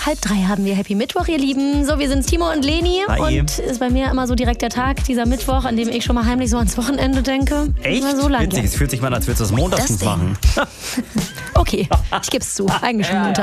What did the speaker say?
2:30 haben wir Happy Mittwoch, ihr Lieben. So, wir sind's, Timo und Leni. Hi. Und ist bei mir immer so direkt der Tag, dieser Mittwoch, an dem ich schon mal heimlich so ans Wochenende denke. Echt? Immer so lang Witzig, jetzt. es fühlt sich mal an, als würdest du es montags Das denn? machen. Okay, ich geb's zu. Eigentlich schon Montag.